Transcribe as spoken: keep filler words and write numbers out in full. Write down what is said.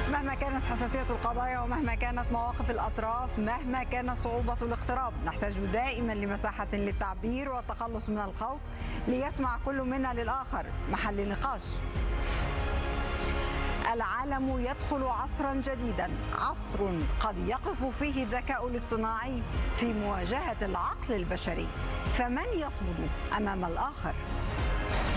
مهما كانت حساسية القضايا ومهما كانت مواقف الأطراف، مهما كانت صعوبة الاقتراب، نحتاج دائما لمساحة للتعبير والتخلص من الخوف ليسمع كل منا للآخر، محل نقاش. العالم يدخل عصرا جديدا، عصر قد يقف فيه الذكاء الاصطناعي في مواجهة العقل البشري، فمن يصمد أمام الآخر؟